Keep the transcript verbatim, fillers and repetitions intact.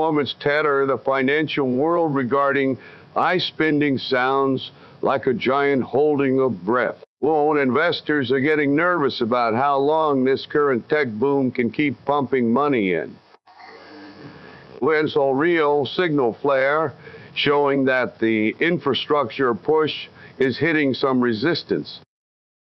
performance tether the financial world regarding eye-spending sounds like a giant holding of breath. Well, investors are getting nervous about how long this current tech boom can keep pumping money in. We saw real signal flare showing that the infrastructure push is hitting some resistance.